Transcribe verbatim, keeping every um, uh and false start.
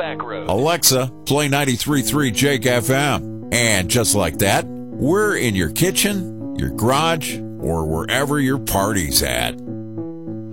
Back Road. Alexa, play ninety-three point three Jake F M. And just like that, we're in your kitchen, your garage, or wherever your party's at.